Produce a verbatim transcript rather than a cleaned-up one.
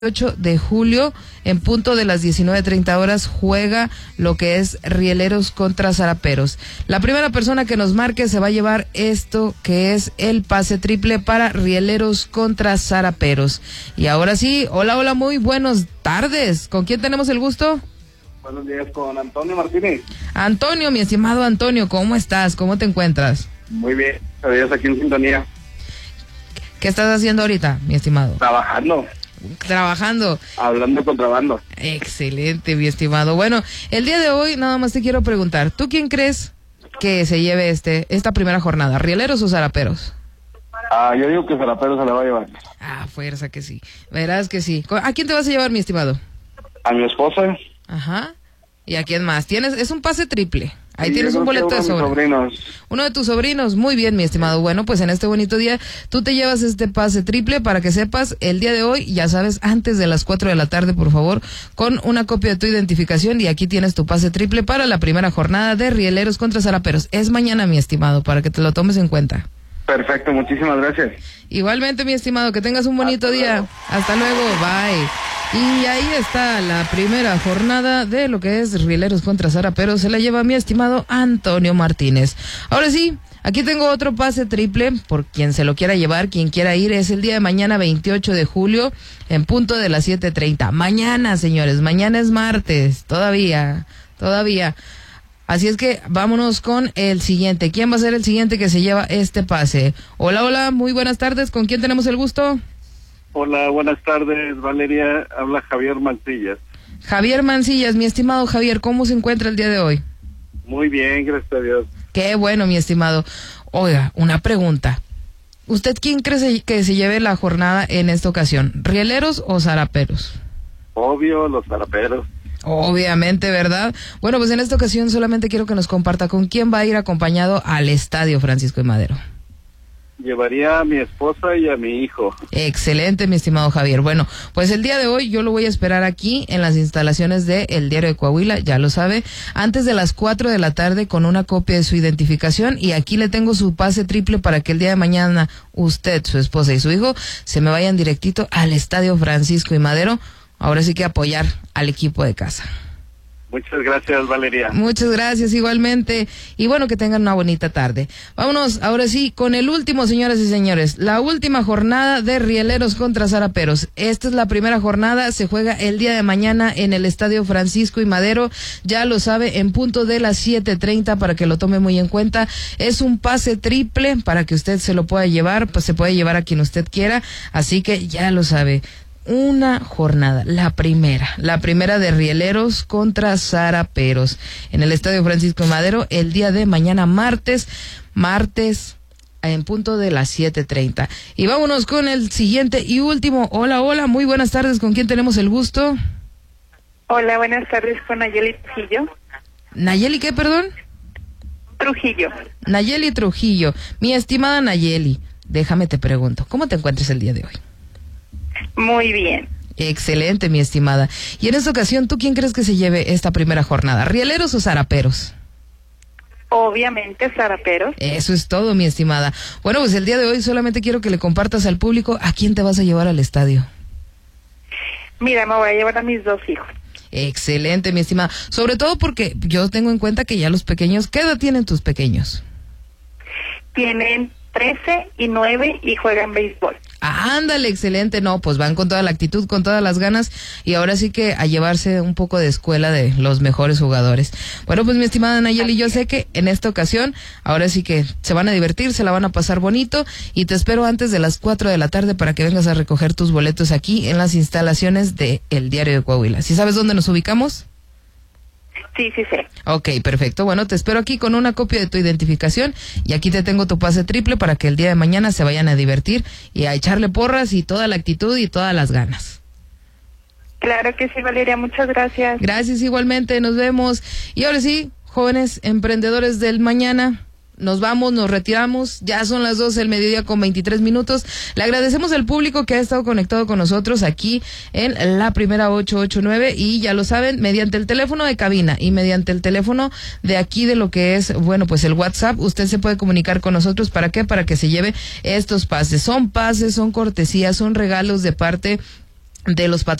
ocho de julio, en punto de las diecinueve treinta horas, juega lo que es Rieleros contra Zaraperos. La primera persona que nos marque se va a llevar esto que es el pase triple para Rieleros contra Zaraperos. Y ahora sí, hola, hola, muy buenas tardes. ¿Con quién tenemos el gusto? Buenos días, con Antonio Martínez. Antonio, mi estimado Antonio, ¿cómo estás? ¿Cómo te encuentras? Muy bien, adiós, aquí en sintonía. ¿Qué estás haciendo ahorita, mi estimado? Trabajando. Trabajando. Hablando contrabando. Excelente, mi estimado. Bueno, el día de hoy nada más te quiero preguntar, ¿tú quién crees que se lleve este esta primera jornada? ¿Rieleros o Zaraperos? Ah, yo digo que Zaraperos se la va a llevar. Ah, fuerza que sí. Verás que sí. ¿A quién te vas a llevar, mi estimado? A mi esposa. Ajá. ¿Y a quién más? Tienes, es un pase triple. Ahí Sí, tienes un boleto de sobre. sobrinos. Uno de tus sobrinos. Muy bien, mi estimado. Bueno, pues en este bonito día, tú te llevas este pase triple para que sepas el día de hoy, ya sabes, antes de las cuatro de la tarde, por favor, con una copia de tu identificación y aquí tienes tu pase triple para la primera jornada de Rieleros contra Zaraperos. Es mañana, mi estimado, para que te lo tomes en cuenta. Perfecto, muchísimas gracias. Igualmente, mi estimado, que tengas un bonito Hasta día. luego. Hasta luego, bye. Y ahí está la primera jornada de lo que es Rieleros contra Zaraperos. Se la lleva mi estimado Antonio Martínez. Ahora sí, aquí tengo otro pase triple por quien se lo quiera llevar, quien quiera ir. Es el día de mañana, veintiocho de julio, en punto de las siete treinta. Mañana, señores, mañana es martes. Todavía, todavía. Así es que vámonos con el siguiente. ¿Quién va a ser el siguiente que se lleva este pase? Hola, hola, muy buenas tardes. ¿Con quién tenemos el gusto? Hola, buenas tardes, Valeria. Habla Javier Mancillas. Javier Mancillas, mi estimado Javier, ¿cómo se encuentra el día de hoy? Muy bien, gracias a Dios. Qué bueno, mi estimado. Oiga, una pregunta. ¿Usted quién cree que se lleve la jornada en esta ocasión? ¿Rieleros o Zaraperos? Obvio, los Zaraperos. Obviamente, ¿verdad? Bueno, pues en esta ocasión solamente quiero que nos comparta con quién va a ir acompañado al Estadio Francisco y Madero. Llevaría a mi esposa y a mi hijo. Excelente, mi estimado Javier. Bueno, pues el día de hoy yo lo voy a esperar aquí en las instalaciones de El Diario de Coahuila, ya lo sabe, antes de las cuatro de la tarde con una copia de su identificación y aquí le tengo su pase triple para que el día de mañana usted, su esposa y su hijo se me vayan directito al Estadio Francisco y Madero. Ahora sí que apoyar al equipo de casa. Muchas gracias, Valeria. Muchas gracias, igualmente. Y bueno, que tengan una bonita tarde. Vámonos, ahora sí, con el último, señoras y señores. La última jornada de Rieleros contra Zaraperos. Esta es la primera jornada, se juega el día de mañana en el Estadio Francisco y Madero. Ya lo sabe, en punto de las siete treinta, para que lo tome muy en cuenta. Es un pase triple para que usted se lo pueda llevar, pues se puede llevar a quien usted quiera. Así que ya lo sabe. Una jornada, la primera, la primera de Rieleros contra Zaraperos en el Estadio Francisco Madero el día de mañana martes, martes en punto de las siete treinta. Y vámonos con el siguiente y último. Hola, hola, muy buenas tardes, ¿con quién tenemos el gusto? Hola, buenas tardes, con Nayeli Trujillo. ¿Nayeli qué, perdón? Trujillo. Nayeli Trujillo, mi estimada Nayeli, déjame te pregunto, ¿cómo te encuentras el día de hoy? Muy bien. Excelente, mi estimada. Y en esta ocasión, ¿tú quién crees que se lleve esta primera jornada? ¿Rieleros o Zaraperos? Obviamente, Zaraperos. Eso es todo, mi estimada. Bueno, pues el día de hoy solamente quiero que le compartas al público a quién te vas a llevar al estadio. Mira, me voy a llevar a mis dos hijos. Excelente, mi estimada. Sobre todo porque yo tengo en cuenta que ya los pequeños, ¿qué edad tienen tus pequeños? Tienen trece y nueve y juegan béisbol. Ah, ándale, excelente. No, pues van con toda la actitud, con todas las ganas y ahora sí que a llevarse un poco de escuela de los mejores jugadores. Bueno, pues mi estimada Nayeli, yo sé que en esta ocasión ahora sí que se van a divertir, se la van a pasar bonito y te espero antes de las cuatro de la tarde para que vengas a recoger tus boletos aquí en las instalaciones de El Diario de Coahuila. ¿Sí sabes dónde nos ubicamos? Sí, sí, sí. Ok, perfecto. Bueno, te espero aquí con una copia de tu identificación y aquí te tengo tu pase triple para que el día de mañana se vayan a divertir y a echarle porras y toda la actitud y todas las ganas. Claro que sí, Valeria, muchas gracias. Gracias igualmente, nos vemos. Y ahora sí, jóvenes emprendedores del mañana, nos vamos, nos retiramos, ya son las doce del mediodía con veintitrés minutos. Le agradecemos al público que ha estado conectado con nosotros aquí en la primera ocho ocho nueve y ya lo saben, mediante el teléfono de cabina y mediante el teléfono de aquí de lo que es, bueno, pues el WhatsApp, usted se puede comunicar con nosotros. ¿Para qué? Para que se lleve estos pases. Son pases, son cortesías, son regalos de parte de los